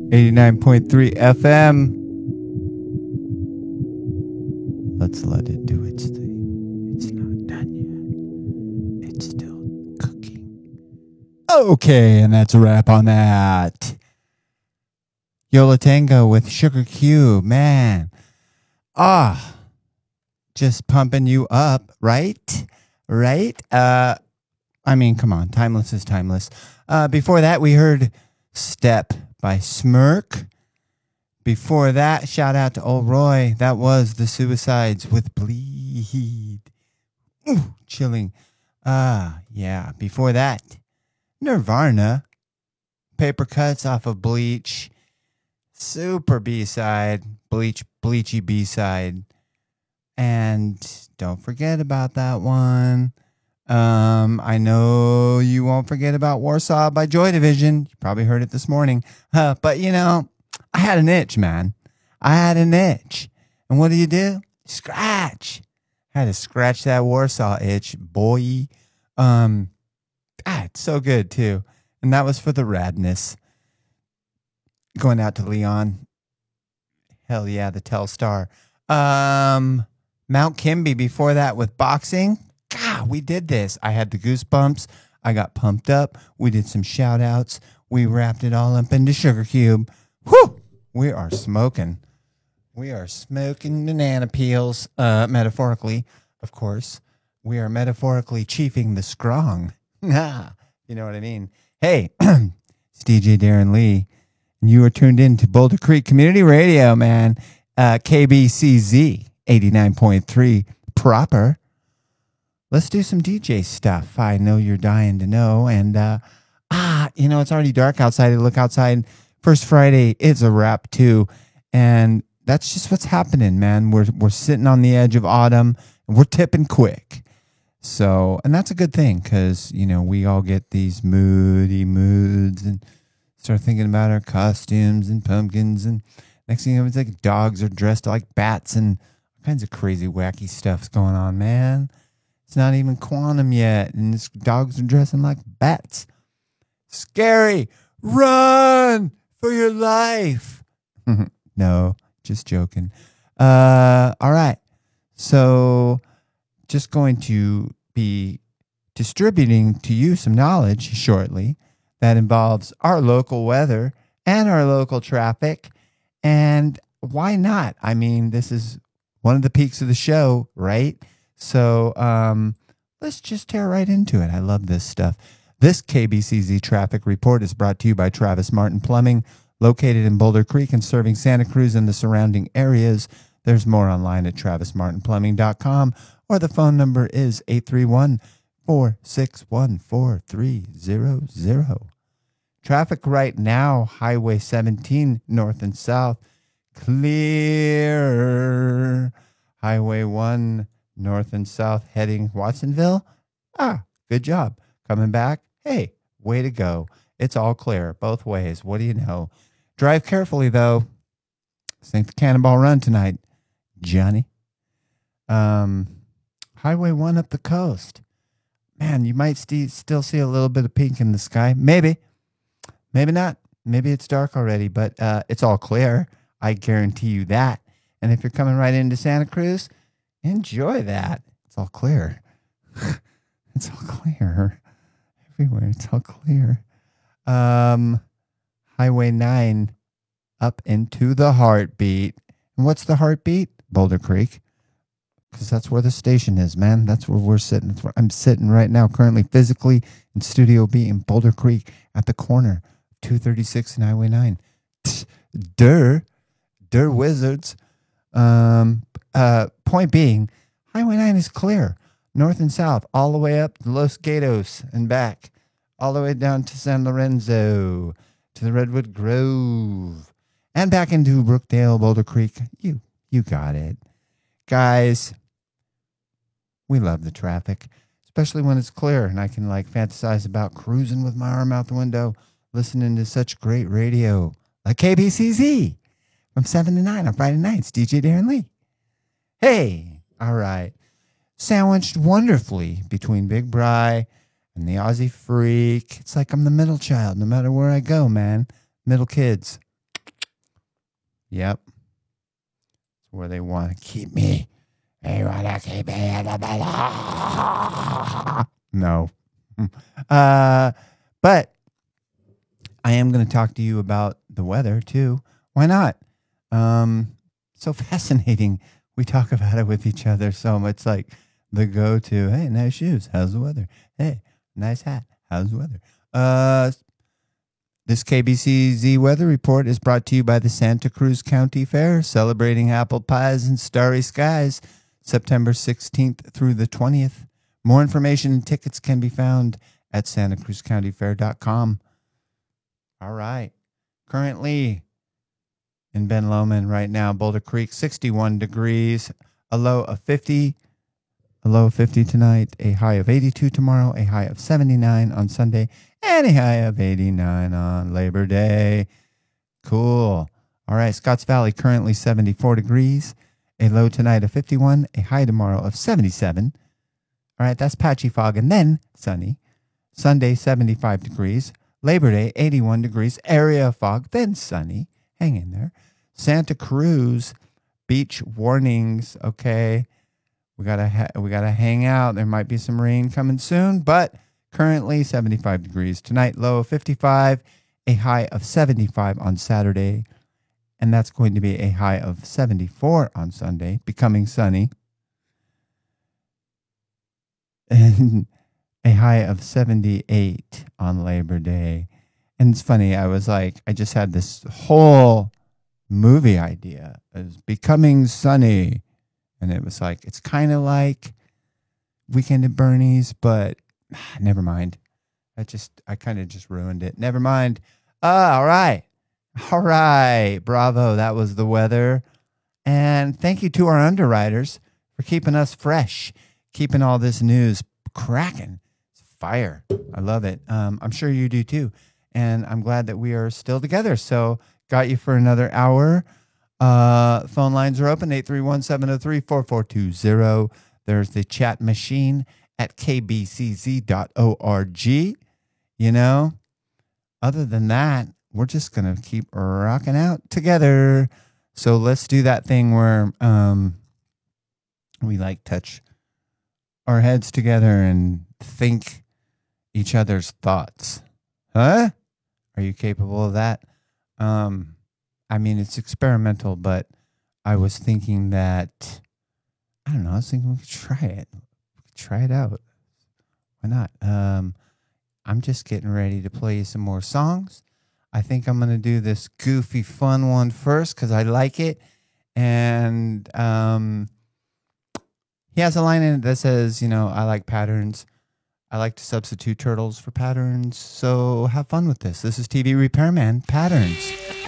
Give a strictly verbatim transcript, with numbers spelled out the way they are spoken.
eighty-nine point three F M. Let's let it do its thing. It's not done yet. It's still cooking. Okay, and that's a wrap on that. Yola Tango with Sugar Cube, man. Ah, just pumping you up, right? Right? Uh, I mean, come on, timeless is timeless. Uh, before that, we heard Step by Smirk. Before that, shout out to old Roy. That was The Suicides with Bleed. Ooh, chilling. Ah, yeah. Before that, Nirvana. Paper Cuts off of Bleach. Super B-side. Bleach, Bleachy B-side. And don't forget about that one. Um, I know you won't forget about Warsaw by Joy Division. You probably heard it this morning. Uh, but, you know, I had an itch, man. I had an itch. And what do you do? Scratch. I had to scratch that Warsaw itch, boy. Um, ah, it's so good, too. And that was for the radness. Going out to Leon. Hell yeah, the Telstar. Um, Mount Kimby before that with boxing. God, we did this. I had the goosebumps. I got pumped up. We did some shout outs. We wrapped it all up into Sugar Cube. Whew! We are smoking. We are smoking banana peels. Uh, metaphorically, of course. We are metaphorically chiefing the strong. You know what I mean? Hey, it's D J Darren Lee. And you are tuned in to Boulder Creek Community Radio, man. Uh, K B C Z eighty-nine point three proper. Let's do some D J stuff. I know you're dying to know. And, uh, ah, you know, it's already dark outside. I look outside. First Friday, it's a wrap, too. And that's just what's happening, man. We're we're sitting on the edge of autumn, and we're tipping quick. So, and that's a good thing because, you know, we all get these moody moods and start thinking about our costumes and pumpkins. And next thing you know, it's like dogs are dressed like bats and all kinds of crazy, wacky stuff's going on, man. It's not even quantum yet, and this dogs are dressing like bats. Scary. Run for your life. No, just joking. Uh, all right. So just going to be distributing to you some knowledge shortly that involves our local weather and our local traffic. And why not? I mean, this is one of the peaks of the show, right? So um, let's just tear right into it. I love this stuff. This K B C Z traffic report is brought to you by Travis Martin Plumbing, located in Boulder Creek and serving Santa Cruz and the surrounding areas. There's more online at travis martin plumbing dot com, or the phone number is eight three one, four six one, four three zero zero. Traffic right now, Highway seventeen, north and south, clear. Highway one, north and south, heading Watsonville. Ah, good job. Coming back. Hey, way to go. It's all clear both ways. What do you know? Drive carefully, though. This ain't the Cannonball Run tonight, Johnny. Um, Highway one up the coast. Man, you might st- still see a little bit of pink in the sky. Maybe. Maybe not. Maybe it's dark already, but uh, it's all clear. I guarantee you that. And if you're coming right into Santa Cruz, enjoy that. It's all clear. It's all clear. Everywhere, it's all clear. Um, Highway nine up into the Heartbeat. And what's the Heartbeat? Boulder Creek. Because that's where the station is, man. That's where we're sitting. That's where I'm sitting right now, currently physically in Studio B in Boulder Creek at the corner of two thirty-six and Highway nine. Durr. Durr Wizards. Um, uh, point being, Highway nine is clear. North and south, all the way up to Los Gatos and back. All the way down to San Lorenzo, to the Redwood Grove. And back into Brookdale, Boulder Creek. You, you got it. Guys, we love the traffic, especially when it's clear and I can like fantasize about cruising with my arm out the window, listening to such great radio like K B C Z from seven to nine on Friday nights. D J Darren Lee. Hey, all right. Sandwiched wonderfully between Big Bry and the Aussie Freak. It's like I'm the middle child no matter where I go, man. Middle kids. Yep. It's where they want to keep me. They want to keep me in the middle. No. Uh, but I am going to talk to you about the weather too. Why not? Um, so fascinating. We talk about it with each other so much. It's like the go-to. Hey, nice shoes. How's the weather? Hey, nice hat. How's the weather? Uh, this K B C Z weather report is brought to you by the Santa Cruz County Fair, celebrating apple pies and starry skies, September sixteenth through the twentieth. More information and tickets can be found at santa cruz county fair dot com. All right. Currently in Ben Lomond right now, Boulder Creek, sixty-one degrees, a low of fifty, a low of fifty tonight, a high of eighty-two tomorrow, a high of seventy-nine on Sunday, and a high of eighty-nine on Labor Day. Cool. All right. Scotts Valley, currently seventy-four degrees, a low tonight of fifty-one, a high tomorrow of seventy-seven. All right. That's patchy fog and then sunny. Sunday, seventy-five degrees. Labor Day, eighty-one degrees. Area of fog, then sunny. Hang in there. Santa Cruz, beach warnings. Okay. We gotta ha- we gotta hang out. There might be some rain coming soon, but currently seventy-five degrees. Tonight, low of fifty-five, a high of seventy-five on Saturday, and that's going to be a high of seventy-four on Sunday, becoming sunny. And a high of seventy-eight on Labor Day. And it's funny, I was like, I just had this whole movie idea. It was Becoming Sunny. And it was like, it's kind of like Weekend at Bernie's, but ah, never mind. I just, I kind of just ruined it. Never mind. Ah, all right. All right. Bravo. That was the weather. And thank you to our underwriters for keeping us fresh, keeping all this news cracking. It's fire. I love it. Um, I'm sure you do too. And I'm glad that we are still together. So got you for another hour. Uh, phone lines are open, eight three one, seven oh three, four four two zero. There's the chat machine at k b c z dot org. You know, other than that, we're just going to keep rocking out together. So let's do that thing where um, we like touch our heads together and think each other's thoughts. Huh? Are you capable of that? Um, I mean, it's experimental, but I was thinking that, I don't know, I was thinking we could try it. We could try it out. Why not? Um, I'm just getting ready to play you some more songs. I think I'm going to do this goofy, fun one first because I like it. And um, he has a line in it that says, you know, I like patterns. I like to substitute turtles for patterns. So have fun with this. This is T V Repairman, Patterns.